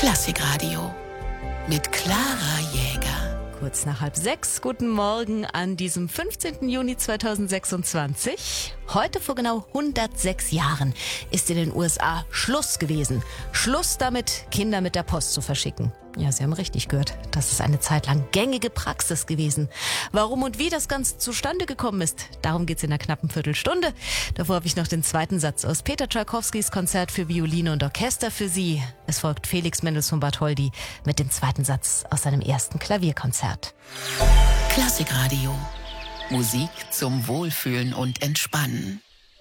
Klassikradio mit Clara Jäger. Kurz nach 5:30, guten Morgen an diesem 15. Juni 2026. Heute vor genau 106 Jahren ist in den USA Schluss gewesen. Schluss damit, Kinder mit der Post zu verschicken. Ja, Sie haben richtig gehört. Das ist eine Zeit lang gängige Praxis gewesen. Warum und wie das Ganze zustande gekommen ist, darum geht's in einer knappen Viertelstunde. Davor habe ich noch den zweiten Satz aus Peter Tschaikowskis Konzert für Violine und Orchester für Sie. Es folgt Felix Mendelssohn Bartholdy mit dem zweiten Satz aus seinem ersten Klavierkonzert. Klassikradio. Musik zum Wohlfühlen und Entspannen.